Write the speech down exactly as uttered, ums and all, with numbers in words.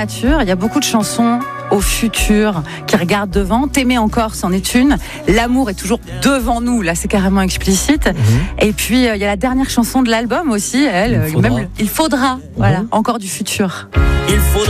nature. Il y a beaucoup de chansons au futur, qui regardent devant. T'aimer encore, c'en est une. L'amour est toujours devant nous. Là, c'est carrément explicite. Mmh. Et puis, il euh, y a la dernière chanson de l'album aussi. Elle, il faudra. Même, il faudra. Mmh. Voilà, encore du futur. Il faudra.